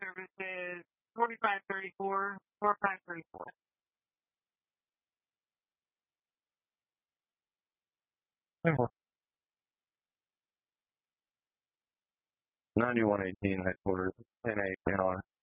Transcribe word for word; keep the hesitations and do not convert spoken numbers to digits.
service is forty-five thirty-four, forty-five thirty-four. ninety-one eighteen headquarters, ten eight, ten on.